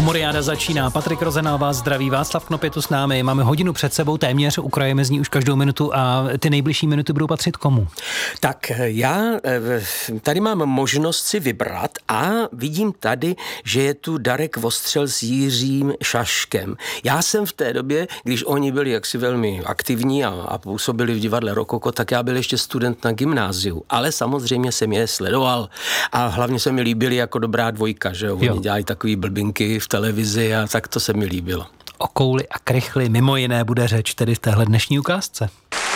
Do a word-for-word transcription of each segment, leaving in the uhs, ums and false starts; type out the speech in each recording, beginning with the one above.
Humoriáda začíná. Patrik Rozenál vás zdraví, Václav Knop je tu s námi. Máme hodinu před sebou téměř, ukrojeme z ní už každou minutu a ty nejbližší minuty budou patřit komu? Tak já tady mám možnost si vybrat a vidím tady, že je tu Darek Vostřel s Jiřím Šaškem. Já jsem v té době, když oni byli jaksi velmi aktivní a, a působili v divadle Rokoko, tak já byl ještě student na gymnáziu, ale samozřejmě jsem je sledoval a hlavně se mi líbili jako dobrá dvojka, že jo? Oni dělají takový blbinky v televizi a tak to se mi líbilo. O kouli a krychli mimo jiné bude řeč tedy v téhle dnešní ukázce.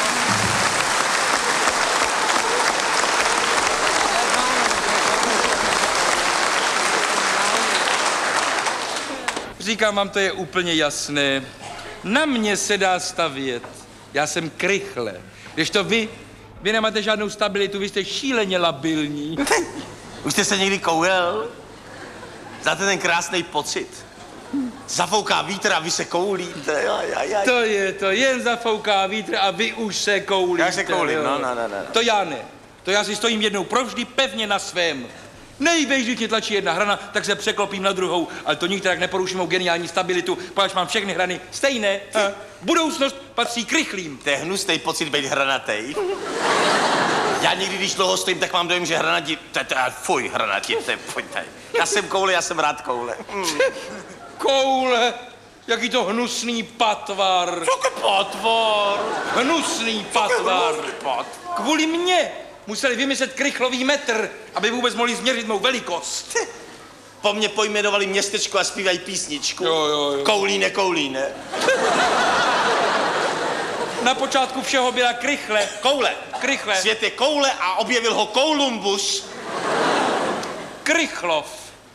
Říkám vám, to je úplně jasné. Na mě se dá stavět. Já jsem krychle. Když to vy, vy nemáte žádnou stabilitu, vy jste šíleně labilní. Už jste se někdy koulel? Znáte ten krásný pocit? Zafouká vítr a vy se koulíte. Aj, aj, aj. To je to, jen zafouká vítr a vy už se koulíte. Já se koulím, no, no, no, no. To já ne. To já si stojím jednou provždy pevně na svém. Nejvíc, když mě tlačí jedna hrana, tak se překlopím na druhou, ale to nikterak neporuší mou geniální stabilitu, protože mám všechny hrany stejné. A budoucnost patří krychlým. To je hnusný pocit být hranatej. Já někdy, když dlouho stojím, tak mám dojem, že hranati... Fuj, hranati, to je, fuj, tady. Já jsem koule, já jsem rád koule. Mm. Koule, jaký to hnusný patvar. Co to patvar? Hnusný patvar. Kvůli mně museli vymyslet krychlový metr, aby vůbec mohli změřit mou velikost. Po mně pojmenovali městečko a zpívají písničku. Jo, jo, jo. Koulíne, koulíne. Na počátku všeho byla krychle. Koule. Krychle. Svět je koule a objevil ho Kolumbus. Krychlov.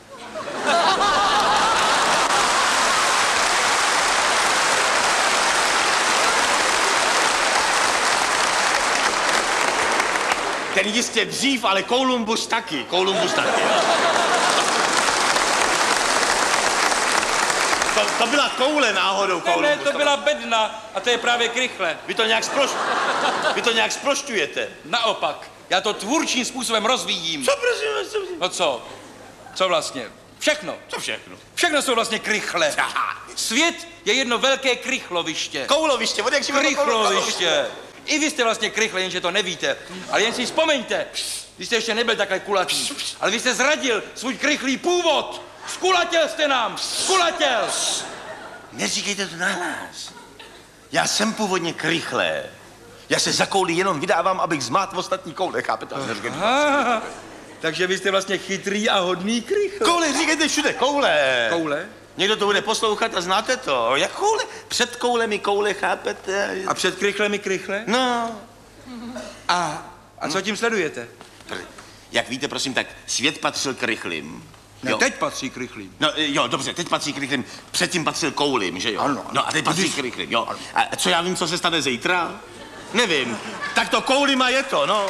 Ten jistě dřív, ale Kolumbus taky. Kolumbus taky. To, to byla koule náhodou, Kolumbus. Ne, ne, to byla bedna a to je právě krychle. Vy to nějak sproš... Vy to nějak sprošťujete. Naopak, já to tvůrčím způsobem rozvíjím. Co prosím, co prosím? No co? Co vlastně? Všechno. Co všechno? Všechno jsou vlastně krychle. Svět je jedno velké krychloviště. Kouloviště, od jak si Krychloviště. I vy jste vlastně krychle, jenže to nevíte. Ale jen si vzpomeňte, vy jste ještě nebyl takhle kulatý, ale vy jste zradil svůj krychlý původ. Skulatěl jste nám, skulatěl. Neříkejte to nahlas. Já jsem původně krychlé. Já se za kouli jenom vydávám, abych zmátl ostatní koule, chápete? Aha, takže vy jste vlastně chytrý a hodný krychl. Koule, říkejte všude, koule. Koule? Někdo to bude poslouchat a znáte to. Jak koule? Před koulemi koule, chápete? A před krychlemi krychle? No. A, a co tím sledujete? Jak víte, prosím, tak svět patřil k rychlým. No, teď patří k rychlým. No, jo, dobře, teď patří k rychlým. Předtím patřil koulím, že jo? Ano. No a teď patří k rychlým, jo. A co já vím, co se stane zítra? Nevím. Tak to koulima je to, no.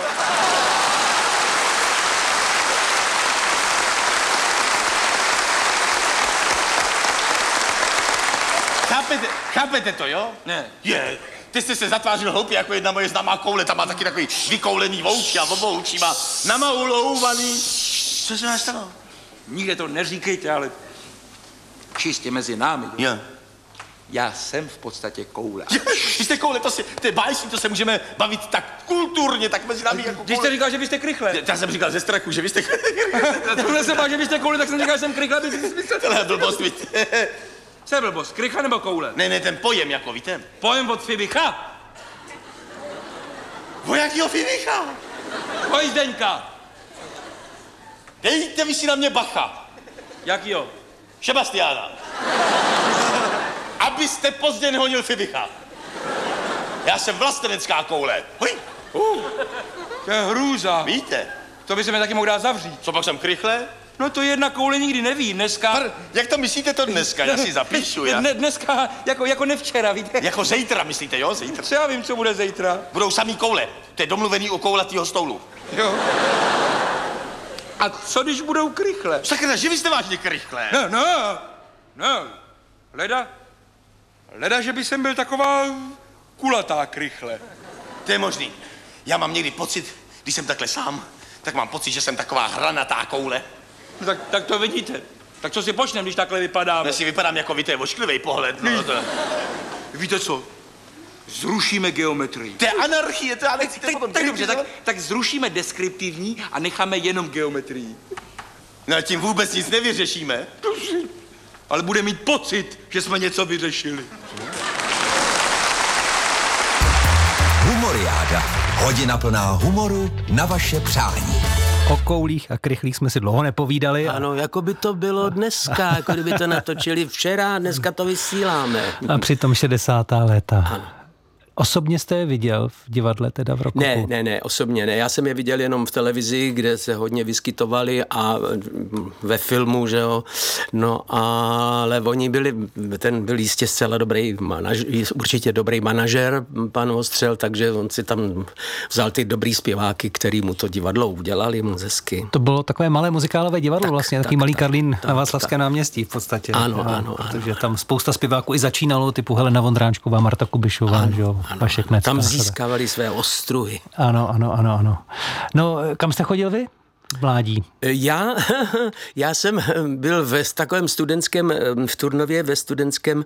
Chápete, chápete to, jo? Ne. Je. Ty jste se zatvářil hloupě, jako jedna moje známá koule, tam má taky takový vykoulený vouči a oboučí má namaulouvaný. Co se vás stalo? Nikde to neříkejte, ale čistě mezi námi. Jo. Já jsem v podstatě koule. Vy jste koule, to, si, to je báječný, to se můžeme bavit tak kulturně, tak mezi námi jako Když jste říkal, že vy jste krychle. Já jsem říkal ze strachu, že vy jste Tohle se bál, že vy jste koule, tak jsem říkal, že jsem krychle, aby si smyslel. Tohle je blbost, víte. Co je blbost, krychle nebo koule? Ne, ne, ten pojem, jako víte. Pojem od Fibicha. O jakýho Fibicha? Pojď Zdeňka. Dejte vy si na mě bacha. Jakýho? Sebastiána. Abyste pozdě nehonil Fibicha. Já jsem vlastenecká koule. Hoj. Uh, to je hrůza. Víte? To by se mi taky mohl dát zavřít. Co pak jsem krychle? No to jedna koule nikdy neví, dneska... Par, jak to myslíte to dneska? Já si zapíšu, já. Dne, dneska, jako, jako nevčera, víte? Jako zítra, myslíte, jo? Zítra. Co já vím, co bude zítra. Budou samý koule. To je domluvený u koulatýho stolu. Jo. A co když budou krychle? Sakra, že vy jste vážně krychle. No, no, no. Leda, leda, že by jsem byl taková kulatá krychle. To je možný. Já mám někdy pocit, když jsem takhle sám, tak mám pocit, že jsem taková hranatá koule. No, tak, tak to vidíte. Tak co si počnem, když takhle vypadám? Já si vypadám jako vy, to je ošklivý pohled, no to... Víte co? Zrušíme geometrii. To je anarchie, to já nechci Tak, tak, tak dobře, tak, tak zrušíme deskriptivní a necháme jenom geometrii. No a tím vůbec nic nevyřešíme. Ale bude mít pocit, že jsme něco vyřešili. Humoriáda. Hodina plná humoru na vaše přání. O koulích a krychlích jsme si dlouho nepovídali. A... Ano, jako by to bylo dneska, jako kdyby to natočili včera, dneska to vysíláme. A přitom šedesátá léta. Ano. Osobně jste je viděl v divadle teda v Rokoku? Ne, ne, ne, osobně ne. Já jsem je viděl jenom v televizi, kde se hodně vyskytovali a ve filmu, že jo. No, ale oni byli, ten byl jistě zcela dobrý manažer, určitě dobrý manažer, pan Ostřel, takže on si tam vzal ty dobrý zpěváky, který mu to divadlo udělali moc hezky. To bylo takové malé muzikálové divadlo, tak, vlastně, tak, takový malý tak, Karlín tak, na Václavském náměstí v podstatě. Ano, ano, ano. Protože tam spousta zpěváků i začínalo, typu Helena Vondráčková, Marta Kubišová, ano, že jo. Ano, Vašek Necka, tam získávali své ostruhy. Ano, ano, ano, ano. No, kam jste chodil vy? Mládí. Já, já jsem byl ve takovém studentském, v Turnově ve studentském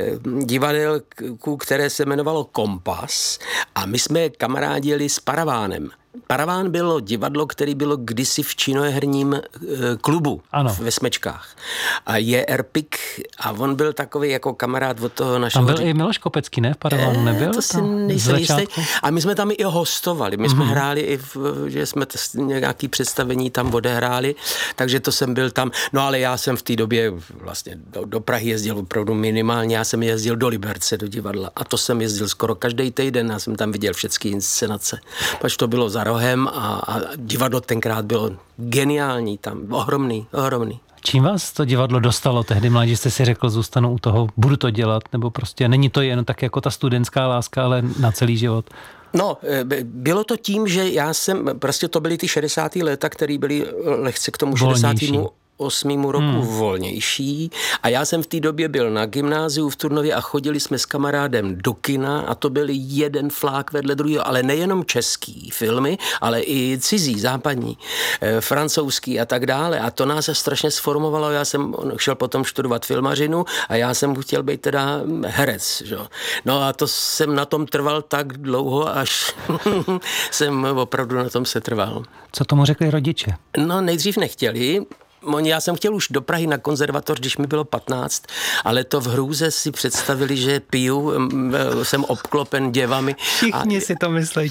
divadelku, které se jmenovalo Kompas a my jsme kamarádili s Paravánem. Paraván bylo divadlo, které bylo kdysi v činoherním klubu ano. ve Smečkách. A je Erpik a on byl takový jako kamarád od toho našeho... Tam byl i Miloš Kopecký, ne? V Paravánu nebyl? To si nejsem jistý. A my jsme tam i hostovali. My mm-hmm. jsme hráli i, v, že jsme t- nějaký představení tam odehráli, takže to jsem byl tam. No ale já jsem v té době vlastně do, do Prahy jezdil opravdu minimálně. Já jsem jezdil do Liberce, do divadla. A to jsem jezdil skoro každý týden. Já jsem tam viděl všechny inscenace. Pač to bylo za rohem a, a divadlo tenkrát bylo geniální tam. Ohromný, ohromný. Čím vás to divadlo dostalo tehdy, mládí, jste si řekl, zůstanu u toho, budu to dělat, nebo prostě není to jen tak jako ta studentská láska, ale na celý život? No, bylo to tím, že já jsem, prostě to byly ty šedesátá léta, které byly lehce k tomu šedesátému osmému roku hmm. volnější a já jsem v té době byl na gymnáziu v Turnově a chodili jsme s kamarádem do kina a to byl jeden flák vedle druhého, ale nejenom český filmy, ale i cizí, západní, e, francouzský a tak dále a to nás strašně sformovalo. Já jsem šel potom studovat filmařinu a já jsem chtěl být teda herec, že? No a to jsem na tom trval tak dlouho, až jsem opravdu na tom se trval. Co tomu řekli rodiče? No nejdřív nechtěli. Já jsem chtěl už do Prahy na konzervatoř, když mi bylo patnáct, ale to v hrůze si představili, že piju, jsem obklopen děvami. Všichni a, si to myslí.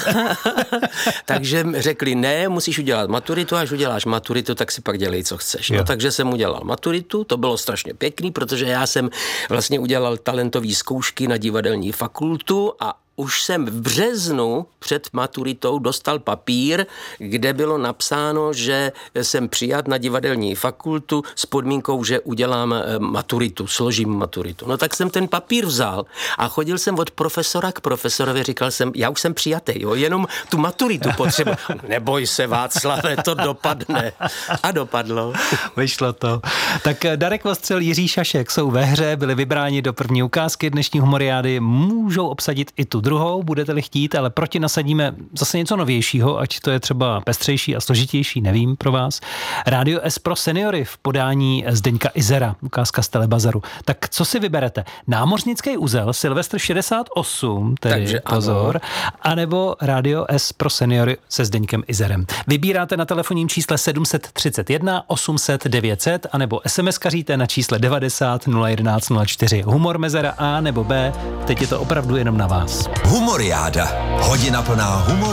Takže řekli, ne, musíš udělat maturitu, až uděláš maturitu, tak si pak dělej, co chceš. No, takže jsem udělal maturitu, to bylo strašně pěkný, protože já jsem vlastně udělal talentové zkoušky na divadelní fakultu a už jsem v březnu před maturitou dostal papír, kde bylo napsáno, že jsem přijat na divadelní fakultu s podmínkou, že udělám maturitu, složím maturitu. No tak jsem ten papír vzal a chodil jsem od profesora k profesorovi, říkal jsem, já už jsem přijatý, jo, jenom tu maturitu potřebuji. Neboj se, Václave, to dopadne. A dopadlo. Vyšlo to. Tak Darek Ostřel, Jiří Šašek jsou ve hře, byli vybráni do první ukázky dnešní humoriády, můžou obsadit i tu druhou, budete-li chtít, ale proti nasadíme zase něco novějšího, ať to je třeba pestřejší a složitější, nevím pro vás. Rádio S pro seniory v podání Zdeňka Izera, ukázka z Telebazaru. Tak co si vyberete? Námořnický uzel, Silvestr šedesát osm, tedy takže pozor, ano. Anebo Rádio S pro seniory se Zdeňkem Izerem. Vybíráte na telefonním čísle sedm set třicet jedna osm set devět set, anebo es em es kaříte na čísle devadesát nula jedenáct nula čtyři. Humor mezera A nebo B, teď je to opravdu jenom na vás. Humoriáda. Hodina plná humoru.